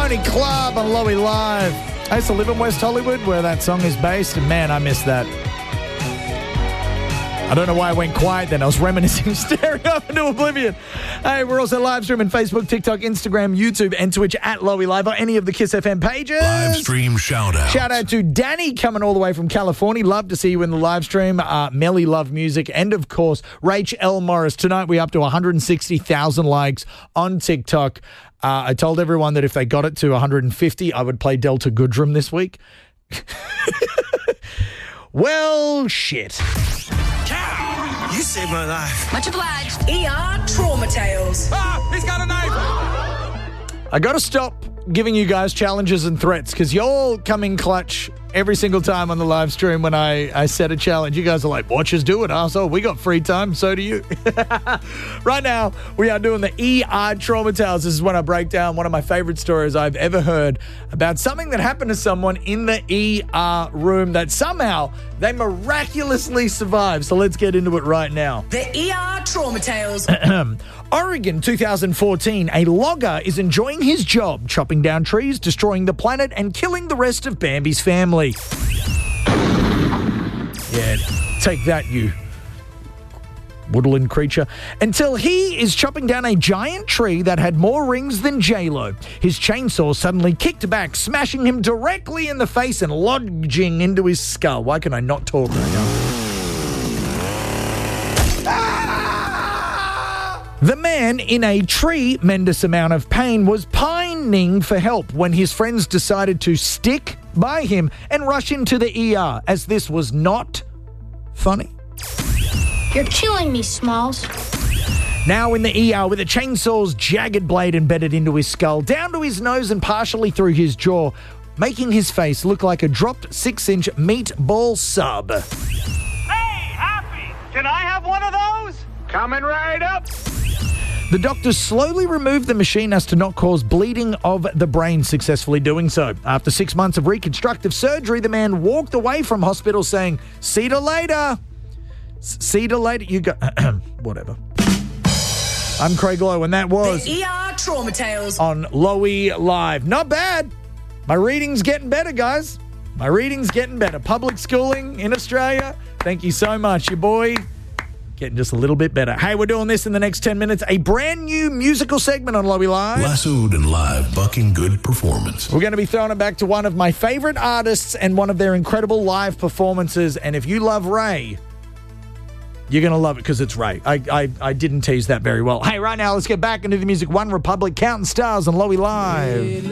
Caledonia Club on Lowy Live. I used to live in West Hollywood where that song is based, and man, I miss that. I don't know why I went quiet then. I was reminiscing, staring up into oblivion. Hey, we're also live streaming Facebook, TikTok, Instagram, YouTube, and Twitch at Lowy Live or any of the Kiss FM pages. Live stream shout out. Shout out to Danny coming all the way from California. Love to see you in the live stream. Melly Love Music. And of course, Rach L. Morris. Tonight we're up to 160,000 likes on TikTok. I told everyone that if they got it to 150, I would play Delta Goodrum this week. Well, shit. You saved my life. Much obliged. ER Trauma Tales. He's got a knife. I got to stop giving you guys challenges and threats because y'all come in clutch every single time on the live stream when I set a challenge. You guys are like, watch us do it, arsehole. We got free time, so do you. Right now, we are doing the ER Trauma Tales. This is when I break down one of my favorite stories I've ever heard about something that happened to someone in the ER room that somehow they miraculously survived. So let's get into it right now. The ER Trauma Tales. Oregon, 2014, a logger is enjoying his job, chopping down trees, destroying the planet, and killing the rest of Bambi's family. Yeah, take that, you woodland creature. Until he is chopping down a giant tree that had more rings than J-Lo. His chainsaw suddenly kicked back, smashing him directly in the face and lodging into his skull. Why can I not talk right now? The man in a tremendous amount of pain was pining for help when his friends decided to stick by him and rush him to the ER, as this was not funny. You're killing me, Smalls. Now in the ER with a chainsaw's jagged blade embedded into his skull, down to his nose and partially through his jaw, making his face look like a dropped 6-inch meatball sub. Hey, Happy! Can I have one of those? Coming right up! The doctors slowly removed the machine as to not cause bleeding of the brain, successfully doing so. After 6 months of reconstructive surgery, the man walked away from hospital saying, "See you later." See you later. You go. Whatever. I'm Craig Lowe, and that was The ER Trauma Tales on Lowy Live. Not bad. My reading's getting better, guys. My reading's getting better. Public schooling in Australia. Thank you so much, your boy. Getting just a little bit better. Hey, we're doing this in the next 10 minutes. A brand new musical segment on Lowy Live. Lassoed and live bucking good performance. We're going to be throwing it back to one of my favorite artists and one of their incredible live performances. And if you love Ray, you're going to love it because it's Ray. I didn't tease that very well. Hey, right now, let's get back into the music. One Republic, Counting Stars on Lowy Live.